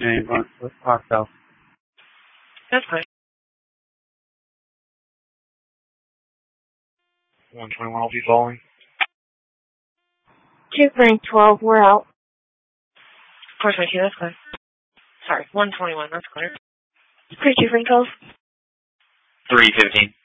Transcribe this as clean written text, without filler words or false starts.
James, Park South. That's fine. 121 will be following. 2 Frank 12, we're out. 422, that's clear. Sorry, 121, that's clear. 2 Frank 12. 315.